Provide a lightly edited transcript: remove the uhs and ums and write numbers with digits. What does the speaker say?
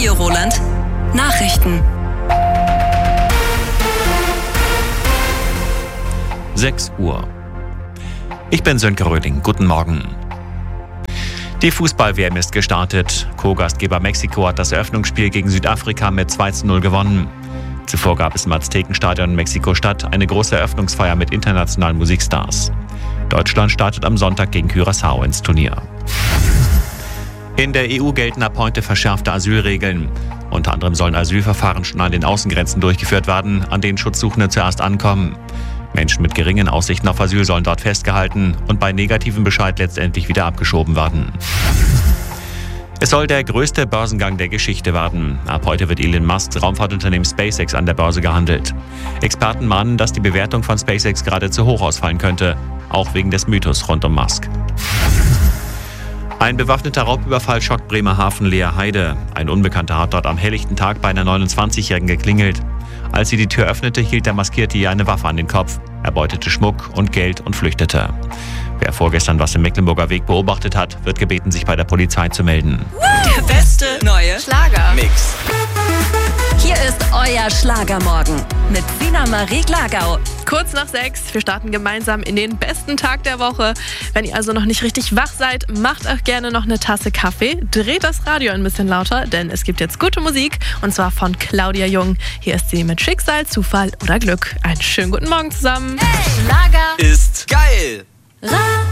Radio Roland Nachrichten. 6 Uhr. Ich bin Sönke Röding. Guten Morgen. Die Fußball-WM ist gestartet. Co-Gastgeber Mexiko hat das Eröffnungsspiel gegen Südafrika mit 2:0 gewonnen. Zuvor gab es im Aztekenstadion in Mexiko-Stadt eine große Eröffnungsfeier mit internationalen Musikstars. Deutschland startet am Sonntag gegen Curaçao ins Turnier. In der EU gelten ab heute verschärfte Asylregeln. Unter anderem sollen Asylverfahren schon an den Außengrenzen durchgeführt werden, an denen Schutzsuchende zuerst ankommen. Menschen mit geringen Aussichten auf Asyl sollen dort festgehalten und bei negativem Bescheid letztendlich wieder abgeschoben werden. Es soll der größte Börsengang der Geschichte werden. Ab heute wird Elon Musks Raumfahrtunternehmen SpaceX an der Börse gehandelt. Experten mahnen, dass die Bewertung von SpaceX gerade zu hoch ausfallen könnte, auch wegen des Mythos rund um Musk. Ein bewaffneter Raubüberfall schockt Bremerhaven-Leerheide. Ein Unbekannter hat dort am helllichten Tag bei einer 29-Jährigen geklingelt. Als sie die Tür öffnete, hielt der Maskierte ihr eine Waffe an den Kopf, erbeutete Schmuck und Geld und flüchtete. Wer vorgestern was im Mecklenburger Weg beobachtet hat, wird gebeten, sich bei der Polizei zu melden. Der beste neue Schlagermix. Hier ist euer Schlagermorgen mit Sina Marie Glagau. Kurz nach 6, wir starten gemeinsam in den besten Tag der Woche. Wenn ihr also noch nicht richtig wach seid, macht euch gerne noch eine Tasse Kaffee, dreht das Radio ein bisschen lauter, denn es gibt jetzt gute Musik und zwar von Claudia Jung. Hier ist sie mit Schicksal, Zufall oder Glück. Einen schönen guten Morgen zusammen. Hey, Schlager Ist geil. Radio.